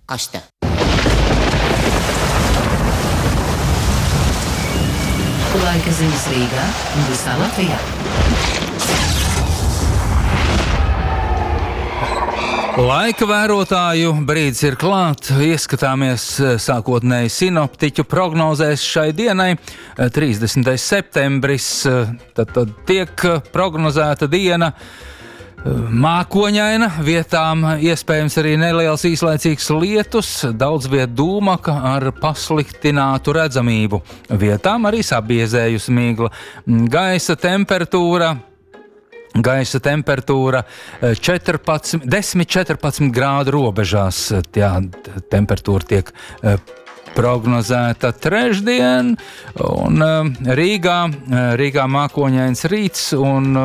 Asta. Laika ziņas Rīgā un visā Latvijā. Laika vērotāju brīdis ir klāt. Ieskatāmies sākotnēji sinoptiķu prognozēs šai dienai. 30. septembris, tad tiek prognozēta diena mākoņaina, vietām iespējams arī neliels īslaicīgs lietus, daudz viet dūmaka ar pasliktinātu redzamību. Vietām arī sabiezējusi migla. Gaisa temperatūra 10–14 grādu robežās. Jā, temperatūra tiek prognozēta trešdien, un Rīgā mākoņains rīts un